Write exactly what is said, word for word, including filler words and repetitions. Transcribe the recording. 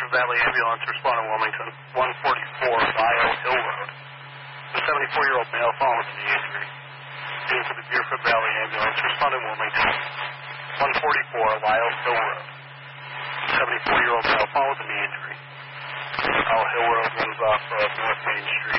Beaufort Valley Ambulance responding Wilmington, one forty-four Lyle Hill Road. The seventy-four-year-old male fallen with a knee injury. Due to the Beaufort Valley Ambulance responding Wilmington, one forty-four Lyle Hill Road. The seventy-four-year-old male fallen with a knee injury. Lyle Hill Road runs off of North Main Street.